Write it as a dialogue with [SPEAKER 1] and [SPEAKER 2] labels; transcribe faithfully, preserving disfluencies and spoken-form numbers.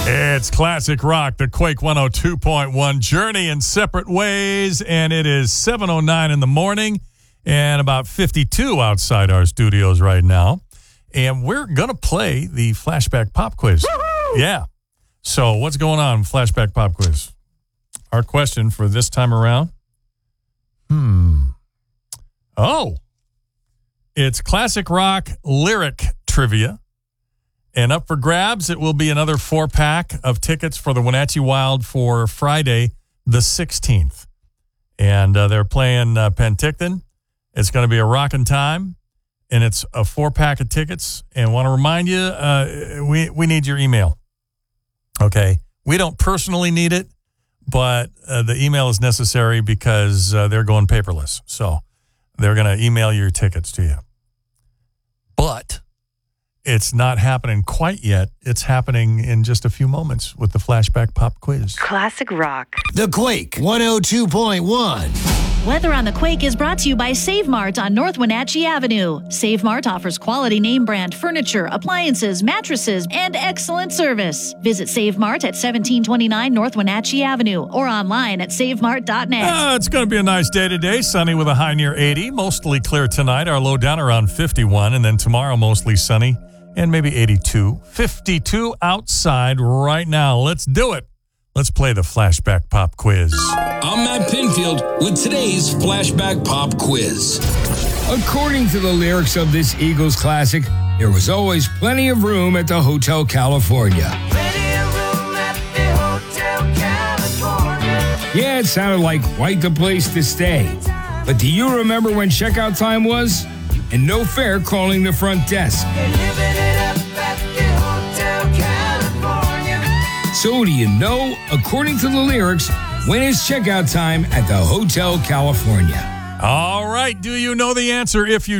[SPEAKER 1] It's classic rock, the Quake one oh two point one Journey in Separate Ways, and it is seven oh nine in the morning and about fifty-two outside our studios right now. And we're going to play the Flashback Pop Quiz. Woo-hoo! Yeah. So what's going on, Flashback Pop Quiz? Our question for this time around? Hmm. Oh. It's classic rock lyric trivia. And up for grabs, it will be another four-pack of tickets for the Wenatchee Wild for Friday, the sixteenth. And uh, they're playing uh, Penticton. It's going to be a rockin' time, and it's a four-pack of tickets. And want to remind you, uh, we, we need your email, okay? We don't personally need it, but uh, the email is necessary because uh, they're going paperless. So they're going to email your tickets to you. But it's not happening quite yet. It's happening in just a few moments with the Flashback Pop Quiz.
[SPEAKER 2] Classic rock.
[SPEAKER 3] The Quake one oh two point one.
[SPEAKER 4] Weather on the Quake is brought to you by Save Mart on North Wenatchee Avenue. Save Mart offers quality name brand furniture, appliances, mattresses, and excellent service. Visit Save Mart at seventeen twenty-nine North Wenatchee Avenue or online at save mart dot net.
[SPEAKER 1] Uh, it's going to be a nice day today. Sunny with a high near eighty. Mostly clear tonight. Our low down around fifty-one. And then tomorrow mostly sunny and maybe eighty-two. fifty-two outside right now. Let's do it. Let's play the Flashback Pop Quiz.
[SPEAKER 5] I'm Matt Pinfield with today's Flashback Pop Quiz.
[SPEAKER 6] According to the lyrics of this Eagles classic, there was always plenty of room at the Hotel California.
[SPEAKER 7] Plenty of room at the Hotel California.
[SPEAKER 6] Yeah, it sounded like quite the place to stay. But do you remember when checkout time was? And no fare calling the front desk.
[SPEAKER 7] They're living it up at the Hotel California.
[SPEAKER 6] So do you know, according to the lyrics, when is checkout time at the Hotel California?
[SPEAKER 1] All right. Do you know the answer? If you